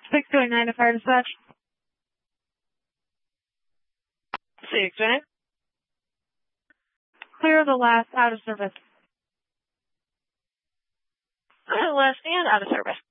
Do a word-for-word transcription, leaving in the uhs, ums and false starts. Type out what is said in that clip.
six two eight nine to fire dispatch. six two eight nine. Clear the last out of service. Last and out of service.